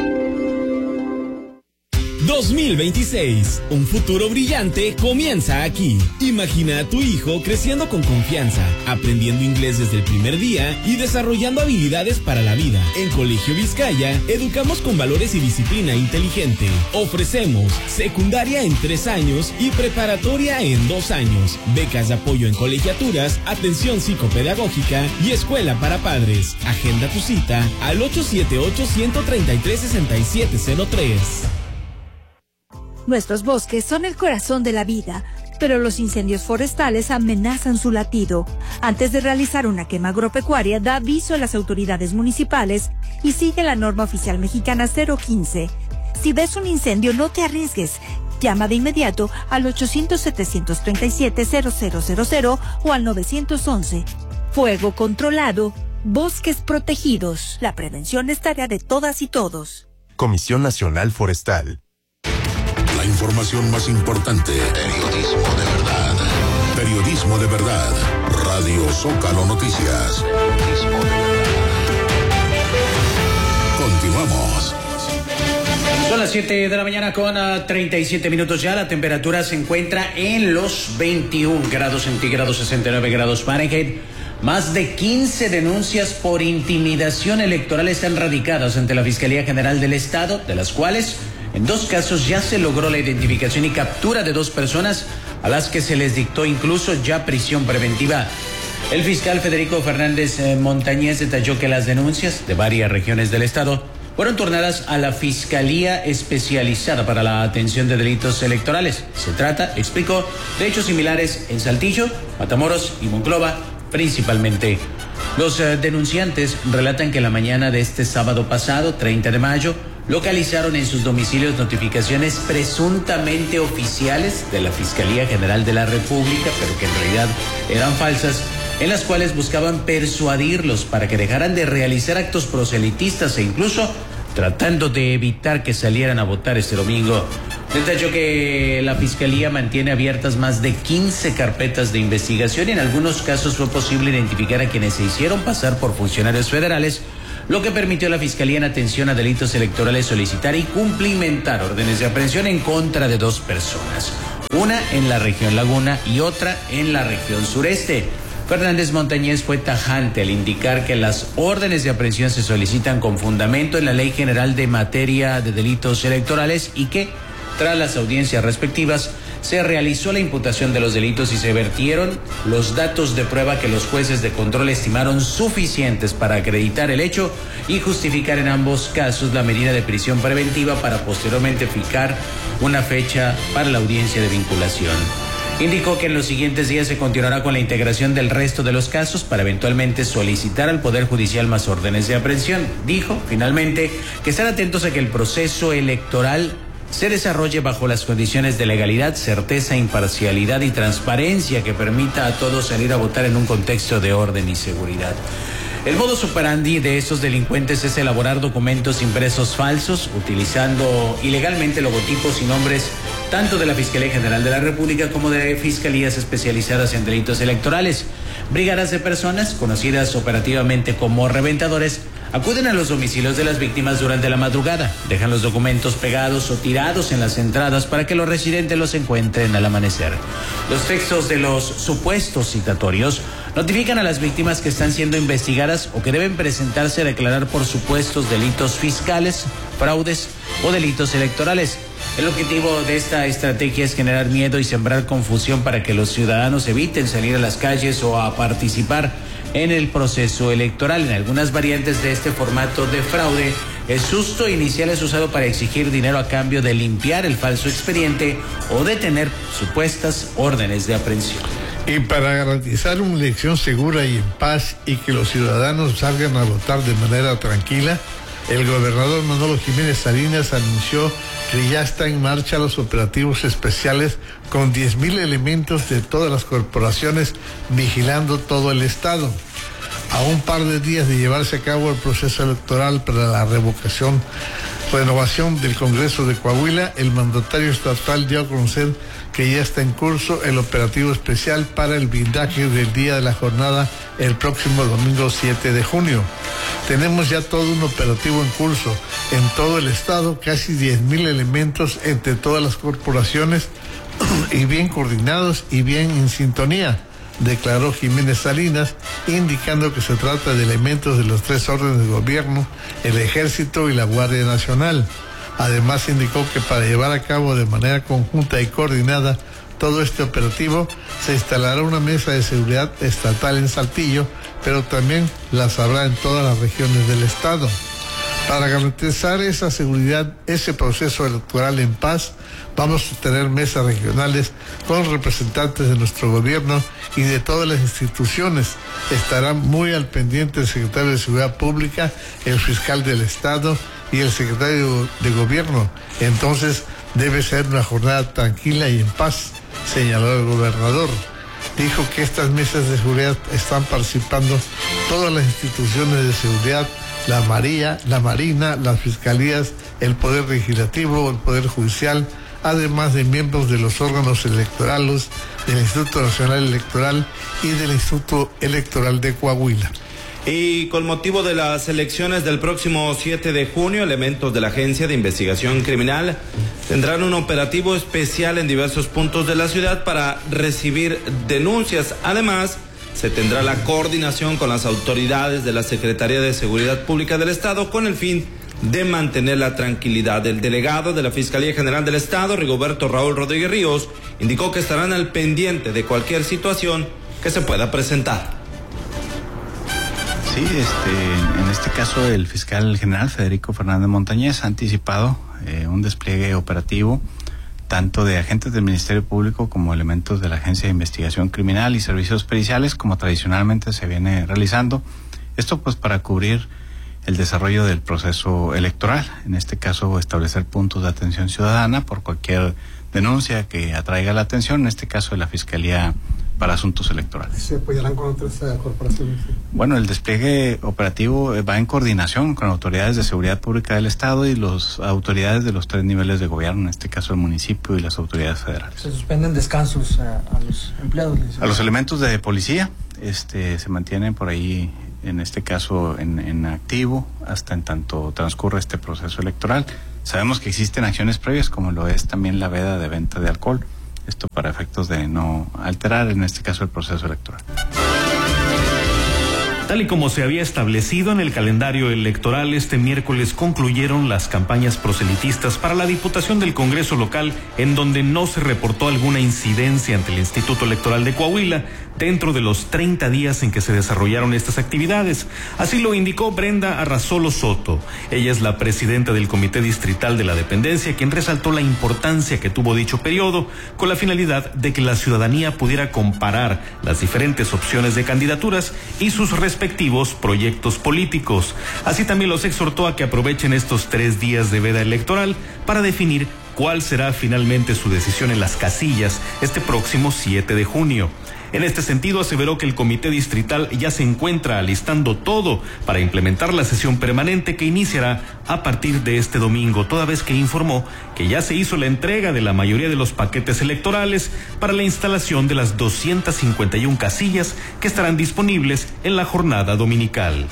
Speaker 8: 2026. Un futuro brillante comienza aquí. Imagina a tu hijo creciendo con confianza, aprendiendo inglés desde el primer día y desarrollando habilidades para la vida. En Colegio Vizcaya, educamos con valores y disciplina inteligente. Ofrecemos secundaria en 3 años y preparatoria en 2 años. Becas de apoyo en colegiaturas, atención psicopedagógica y escuela para padres. Agenda tu cita al 878-133-6703.
Speaker 20: Nuestros bosques son el corazón de la vida, pero los incendios forestales amenazan su latido. Antes de realizar una quema agropecuaria, da aviso a las autoridades municipales y sigue la norma oficial mexicana 015. Si ves un incendio, no te arriesgues. Llama de inmediato al 800-737-0000 o al 911. Fuego controlado, bosques protegidos. La prevención es tarea de todas y todos.
Speaker 21: Comisión Nacional Forestal.
Speaker 6: La información más importante. Periodismo de verdad. Periodismo de verdad. Radio Zócalo Noticias. Periodismo de verdad. Continuamos.
Speaker 1: Son las 7 de la mañana con 37 minutos ya. La temperatura se encuentra en los 21 grados centígrados, 69 grados Fahrenheit. Más de 15 denuncias por intimidación electoral están radicadas ante la Fiscalía General del Estado, de las cuales en 2 casos ya se logró la identificación y captura de 2 personas a las que se les dictó incluso ya prisión preventiva. El fiscal Federico Fernández Montañez detalló que las denuncias de varias regiones del estado fueron turnadas a la Fiscalía Especializada para la Atención de Delitos Electorales. Se trata, explicó, de hechos similares en Saltillo, Matamoros y Monclova, principalmente. Los denunciantes relatan que la mañana de este sábado pasado, 30 de mayo, localizaron en sus domicilios notificaciones presuntamente oficiales de la Fiscalía General de la República, pero que en realidad eran falsas, en las cuales buscaban persuadirlos para que dejaran de realizar actos proselitistas e incluso tratando de evitar que salieran a votar este domingo. Detalló que la Fiscalía mantiene abiertas más de 15 carpetas de investigación y en algunos casos fue posible identificar a quienes se hicieron pasar por funcionarios federales, lo que permitió a la Fiscalía en Atención a Delitos Electorales solicitar y cumplimentar órdenes de aprehensión en contra de 2 personas, una en la región Laguna y otra en la región sureste. Fernández Montañez fue tajante al indicar que las órdenes de aprehensión se solicitan con fundamento en la Ley General de Materia de Delitos Electorales y que, tras las audiencias respectivas, se realizó la imputación de los delitos y se vertieron los datos de prueba que los jueces de control estimaron suficientes para acreditar el hecho y justificar en ambos casos la medida de prisión preventiva para posteriormente fijar una fecha para la audiencia de vinculación. Indicó que en los siguientes días se continuará con la integración del resto de los casos para eventualmente solicitar al Poder Judicial más órdenes de aprehensión. Dijo, finalmente, que están atentos a que el proceso electoral se desarrolle bajo las condiciones de legalidad, certeza, imparcialidad y transparencia que permita a todos salir a votar en un contexto de orden y seguridad. El modus operandi de estos delincuentes es elaborar documentos impresos falsos, utilizando ilegalmente logotipos y nombres tanto de la Fiscalía General de la República como de fiscalías especializadas en delitos electorales. Brigadas de personas, conocidas operativamente como reventadores, acuden a los domicilios de las víctimas durante la madrugada, dejan los documentos pegados o tirados en las entradas para que los residentes los encuentren al amanecer. Los textos de los supuestos citatorios notifican a las víctimas que están siendo investigadas o que deben presentarse a declarar por supuestos delitos fiscales, fraudes o delitos electorales. El objetivo de esta estrategia es generar miedo y sembrar confusión para que los ciudadanos eviten salir a las calles o a participar en el proceso electoral. En algunas variantes de este formato de fraude, el susto inicial es usado para exigir dinero a cambio de limpiar el falso expediente o de tener supuestas órdenes de aprehensión.
Speaker 2: Y para garantizar una elección segura y en paz y que los ciudadanos salgan a votar de manera tranquila, el gobernador Manolo Jiménez Salinas anunció que ya está en marcha los operativos especiales con 10,000 elementos de todas las corporaciones vigilando todo el estado. A un par de días de llevarse a cabo el proceso electoral para la renovación del Congreso de Coahuila, el mandatario estatal dio a conocer que ya está en curso el operativo especial para el blindaje del día de la jornada el próximo domingo 7 de junio. Tenemos ya todo un operativo en curso en todo el estado, casi 10,000 elementos entre todas las corporaciones y bien coordinados y bien en sintonía, declaró Jiménez Salinas, indicando que se trata de elementos de los 3 órdenes de gobierno, el Ejército y la Guardia Nacional. Además indicó que para llevar a cabo de manera conjunta y coordinada todo este operativo, se instalará una mesa de seguridad estatal en Saltillo, pero también las habrá en todas las regiones del estado. Para garantizar esa seguridad, ese proceso electoral en paz, vamos a tener mesas regionales con representantes de nuestro gobierno y de todas las instituciones. Estarán muy al pendiente el secretario de Seguridad Pública, el fiscal del estado y el secretario de Gobierno. Entonces debe ser una jornada tranquila y en paz, señaló el gobernador. Dijo que estas mesas de seguridad están participando todas las instituciones de seguridad, la Marina, las fiscalías, el Poder Legislativo, el Poder Judicial, además de miembros de los órganos electorales, del Instituto Nacional Electoral y del Instituto Electoral de Coahuila.
Speaker 3: Y con motivo de las elecciones del próximo 7 de junio, elementos de la Agencia de Investigación Criminal tendrán un operativo especial en diversos puntos de la ciudad para recibir denuncias. Además, se tendrá la coordinación con las autoridades de la Secretaría de Seguridad Pública del Estado con el fin de mantener la tranquilidad. El delegado de la Fiscalía General del Estado, Rigoberto Raúl Rodríguez Ríos, indicó que estarán al pendiente de cualquier situación que se pueda presentar.
Speaker 5: Sí, en este caso el fiscal general Federico Fernández Montañez ha anticipado un despliegue operativo tanto de agentes del Ministerio Público como elementos de la Agencia de Investigación Criminal y Servicios Periciales, como tradicionalmente se viene realizando. Esto pues para cubrir el desarrollo del proceso electoral, en este caso establecer puntos de atención ciudadana por cualquier denuncia que atraiga la atención, en este caso de la Fiscalía para Asuntos Electorales.
Speaker 22: ¿Se apoyarán con otras corporaciones?
Speaker 5: Bueno, el despliegue operativo va en coordinación con autoridades de seguridad pública del Estado y las autoridades de los 3 niveles de gobierno, en este caso el municipio y las autoridades federales.
Speaker 22: ¿Se suspenden descansos a los empleados?
Speaker 5: A los elementos de policía se mantienen por ahí, en este caso en activo, hasta en tanto transcurre este proceso electoral. Sabemos que existen acciones previas, como lo es también la veda de venta de alcohol. Esto para efectos de no alterar, en este caso, el proceso electoral.
Speaker 4: Tal y como se había establecido en el calendario electoral, este miércoles concluyeron las campañas proselitistas para la Diputación del Congreso local, en donde no se reportó alguna incidencia ante el Instituto Electoral de Coahuila dentro de los 30 días en que se desarrollaron estas actividades. Así lo indicó Brenda Arrazolo Soto. Ella es la presidenta del Comité Distrital de la Dependencia, quien resaltó la importancia que tuvo dicho periodo con la finalidad de que la ciudadanía pudiera comparar las diferentes opciones de candidaturas y sus respectivos proyectos políticos. Así también los exhortó a que aprovechen estos 3 días de veda electoral para definir cuál será finalmente su decisión en las casillas este próximo 7 de junio. En este sentido, aseveró que el Comité Distrital ya se encuentra alistando todo para implementar la sesión permanente que iniciará a partir de este domingo, toda vez que informó que ya se hizo la entrega de la mayoría de los paquetes electorales para la instalación de las 251 casillas que estarán disponibles en la jornada dominical.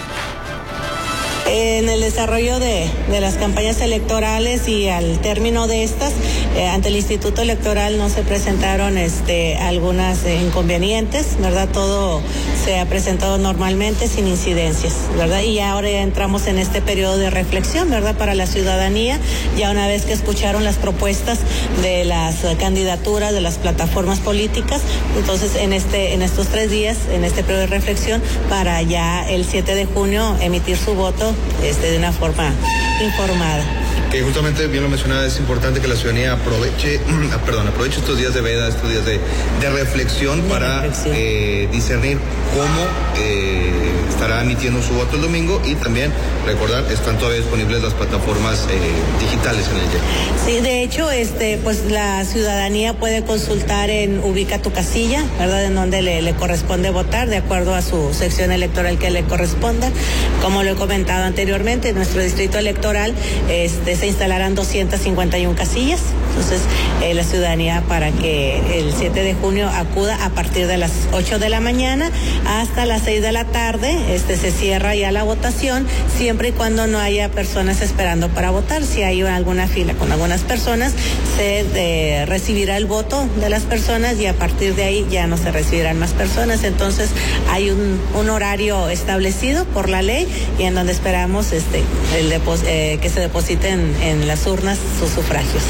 Speaker 7: En el desarrollo de las campañas electorales y al término de estas, ante el Instituto Electoral no se presentaron algunas inconvenientes, ¿verdad? Todo se ha presentado normalmente sin incidencias, ¿verdad? Y ahora ya entramos en este periodo de reflexión, ¿verdad? Para la ciudadanía, ya una vez que escucharon las propuestas de las candidaturas, de las plataformas políticas, entonces en estos 3 días, en este periodo de reflexión, para ya el 7 de junio emitir su voto de una forma informada.
Speaker 23: Que justamente, bien lo mencionaba, es importante que la ciudadanía aproveche estos días de veda, estos días de reflexión para discernir cómo estará emitiendo su voto el domingo, y también recordar, están todavía disponibles las plataformas digitales en el día.
Speaker 7: Sí, de hecho, pues la ciudadanía puede consultar en Ubica tu casilla, ¿verdad? En donde le corresponde votar, de acuerdo a su sección electoral que le corresponda. Como lo he comentado anteriormente, en nuestro distrito electoral se instalarán 251 casillas. Entonces, la ciudadanía, para que el 7 de junio acuda a partir de las 8 de la mañana hasta las 6 de la tarde, se cierra ya la votación, siempre y cuando no haya personas esperando para votar. Si hay alguna fila con algunas personas, se recibirá el voto de las personas y a partir de ahí ya no se recibirán más personas. Entonces, hay un horario establecido por la ley y en donde esperamos que se depositen en las urnas sus sufragios.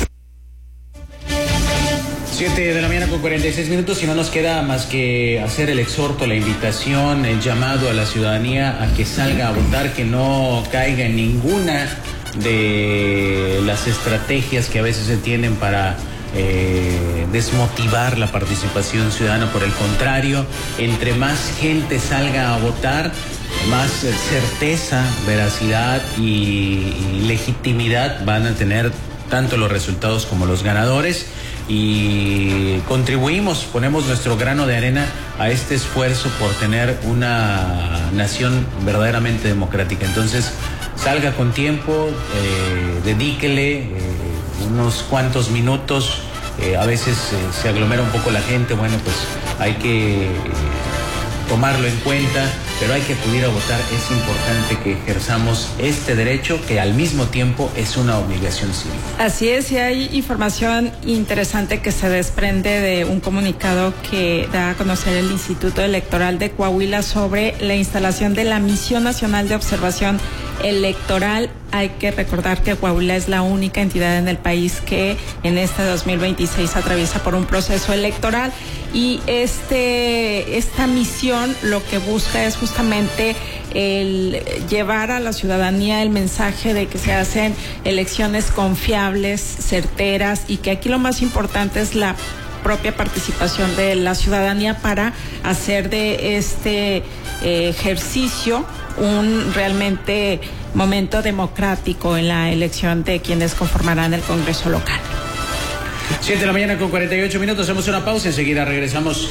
Speaker 1: 7 de la mañana con 46 minutos y no nos queda más que hacer el exhorto, la invitación, el llamado a la ciudadanía a que salga a votar, que no caiga en ninguna de las estrategias que a veces se tienen para desmotivar la participación ciudadana. Por el contrario, entre más gente salga a votar, más certeza, veracidad y legitimidad van a tener tanto los resultados como los ganadores, y ponemos nuestro grano de arena a este esfuerzo por tener una nación verdaderamente democrática. Entonces, salga con tiempo, dedíquele unos cuantos minutos, a veces se aglomera un poco la gente, bueno, pues hay que tomarlo en cuenta, pero hay que acudir a votar. Es importante que ejerzamos este derecho, que al mismo tiempo es una obligación civil.
Speaker 24: Así es, y hay información interesante que se desprende de un comunicado que da a conocer el Instituto Electoral de Coahuila sobre la instalación de la Misión Nacional de Observación Electoral. Hay que recordar que Coahuila es la única entidad en el país que en este 2026 atraviesa por un proceso electoral, y esta misión lo que busca es justamente el llevar a la ciudadanía el mensaje de que se hacen elecciones confiables, certeras, y que aquí lo más importante es la propia participación de la ciudadanía para hacer de este ejercicio un realmente momento democrático en la elección de quienes conformarán el Congreso local.
Speaker 1: 7 de la mañana con 48 minutos, hacemos una pausa, enseguida regresamos.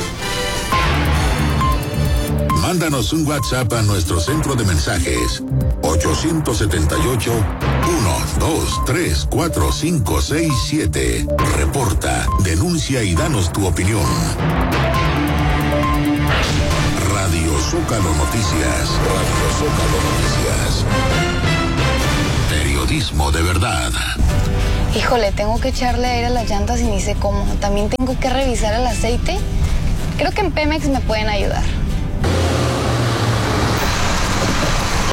Speaker 6: Mándanos un WhatsApp a nuestro centro de mensajes 878-123-4567. Reporta, denuncia y danos tu opinión. Radio Zócalo Noticias. Radio Zócalo Noticias. Periodismo de verdad.
Speaker 25: Híjole, tengo que echarle aire a las llantas y ni sé cómo. También tengo que revisar el aceite. Creo que en Pemex me pueden ayudar.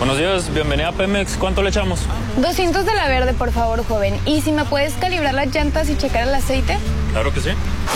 Speaker 9: Buenos días, bienvenida a Pemex. ¿Cuánto le echamos?
Speaker 25: 200 de la verde, por favor, joven. ¿Y si me puedes calibrar las llantas y checar el aceite?
Speaker 9: Claro que sí.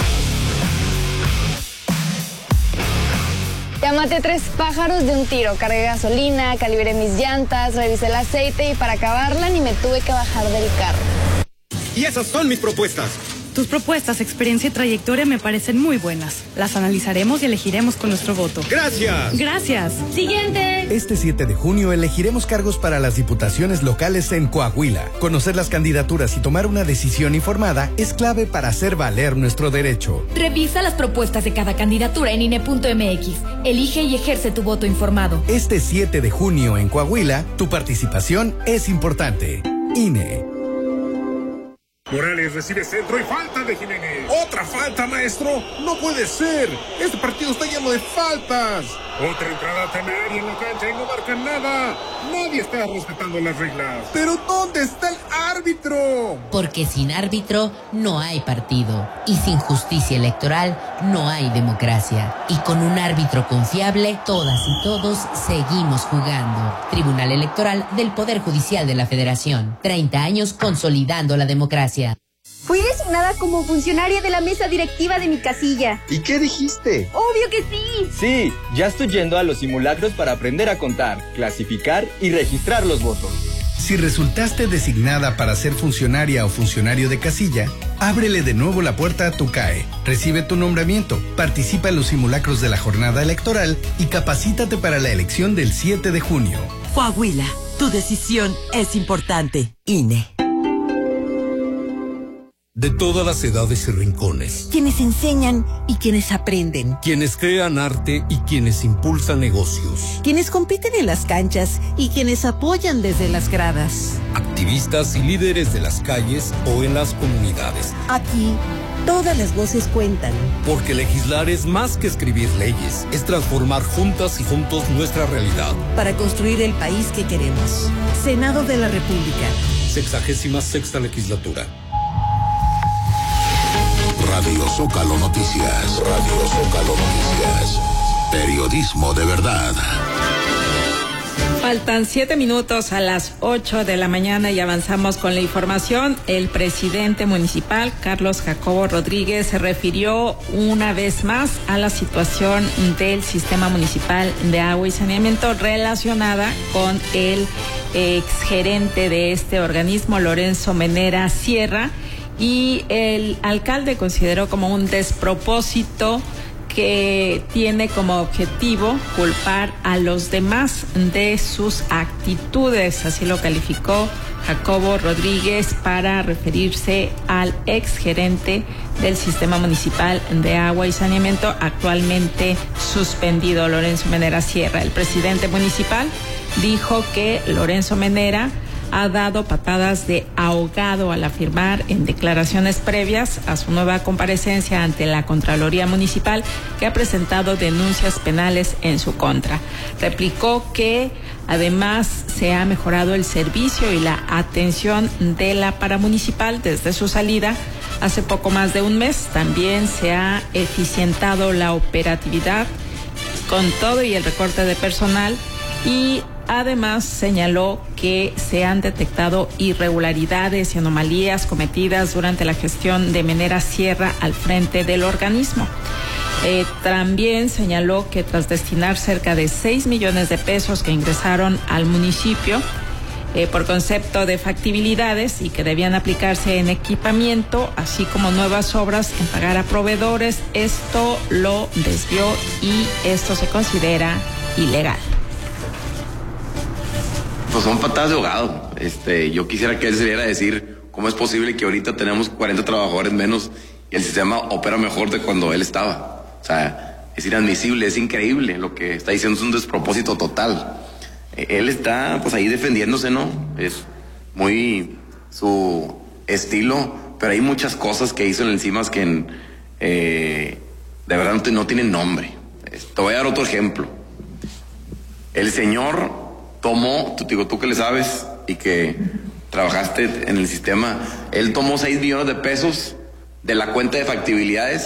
Speaker 25: Ya maté 3 pájaros de un tiro. Cargué gasolina, calibré mis llantas, revisé el aceite y para acabarla ni me tuve que bajar del carro.
Speaker 10: Y esas son mis propuestas.
Speaker 11: Tus propuestas, experiencia y trayectoria me parecen muy buenas. Las analizaremos y elegiremos con nuestro voto.
Speaker 10: ¡Gracias!
Speaker 11: ¡Gracias!
Speaker 25: ¡Siguiente!
Speaker 12: Este 7 de junio elegiremos cargos para las diputaciones locales en Coahuila. Conocer las candidaturas y tomar una decisión informada es clave para hacer valer nuestro derecho.
Speaker 18: Revisa las propuestas de cada candidatura en INE.mx. Elige y ejerce tu voto informado.
Speaker 12: Este 7 de junio en Coahuila, tu participación es importante. INE.
Speaker 13: Morales recibe centro y falta de Jiménez. ¡Otra falta, maestro! ¡No puede ser! ¡Este partido está lleno de faltas! Otra entrada temeraria en la cancha y no marcan nada. Nadie está respetando las reglas. ¿Pero dónde está el árbitro?
Speaker 26: Porque sin árbitro no hay partido. Y sin justicia electoral no hay democracia. Y con un árbitro confiable, todas y todos seguimos jugando. Tribunal Electoral del Poder Judicial de la Federación. 30 años consolidando la democracia.
Speaker 27: Fui designada como funcionaria de la mesa directiva de mi casilla.
Speaker 28: ¿Y qué dijiste?
Speaker 27: ¡Obvio que sí!
Speaker 28: Sí, ya estoy yendo a los simulacros para aprender a contar, clasificar y registrar los votos.
Speaker 12: Si resultaste designada para ser funcionaria o funcionario de casilla, ábrele de nuevo la puerta a tu CAE, recibe tu nombramiento, participa en los simulacros de la jornada electoral y capacítate para la elección del 7 de junio.
Speaker 16: Coahuila, tu decisión es importante. INE.
Speaker 29: De todas las edades y rincones.
Speaker 16: Quienes enseñan y quienes aprenden.
Speaker 29: Quienes crean arte y quienes impulsan negocios.
Speaker 16: Quienes compiten en las canchas y quienes apoyan desde las gradas.
Speaker 29: Activistas y líderes de las calles o en las comunidades.
Speaker 16: Aquí, todas las voces cuentan.
Speaker 29: Porque legislar es más que escribir leyes. Es transformar juntas y juntos nuestra realidad.
Speaker 16: Para construir el país que queremos. Senado de la República.
Speaker 29: 66ª legislatura.
Speaker 6: Radio Zócalo Noticias. Radio Zócalo Noticias. Periodismo de verdad.
Speaker 24: Faltan 7 minutos a las 8 de la mañana y avanzamos con la información. El presidente municipal, Carlos Jacobo Rodríguez, se refirió una vez más a la situación del sistema municipal de agua y saneamiento relacionada con el exgerente de este organismo, Lorenzo Menera Sierra. Y el alcalde consideró como un despropósito que tiene como objetivo culpar a los demás de sus actitudes. Así lo calificó Jacobo Rodríguez para referirse al exgerente del Sistema Municipal de Agua y Saneamiento, actualmente suspendido, Lorenzo Menera Sierra. El presidente municipal dijo que Lorenzo Menera ha dado patadas de ahogado al afirmar en declaraciones previas a su nueva comparecencia ante la Contraloría Municipal que ha presentado denuncias penales en su contra. Replicó que además se ha mejorado el servicio y la atención de la paramunicipal desde su salida hace poco más de un mes. También se ha eficientado la operatividad con todo y el recorte de personal, y además señaló que se han detectado irregularidades y anomalías cometidas durante la gestión de Menera Sierra al frente del organismo. También señaló que tras destinar cerca de 6 millones de pesos que ingresaron al municipio por concepto de factibilidades y que debían aplicarse en equipamiento, así como nuevas obras en pagar a proveedores, esto lo desvió y esto se considera ilegal.
Speaker 30: Pues son patadas de ahogado. Yo quisiera que él saliera a decir cómo es posible que ahorita tenemos 40 trabajadores menos y el sistema opera mejor de cuando él estaba. O sea, es inadmisible, es increíble. Lo que está diciendo es un despropósito total. Él está pues ahí defendiéndose, ¿no? Es muy su estilo, pero hay muchas cosas que hizo en el CIMAS que de verdad no tienen nombre. Te voy a dar otro ejemplo. El señor tomó, tú que le sabes y que trabajaste en el sistema, él tomó 6 millones de pesos de la cuenta de factibilidades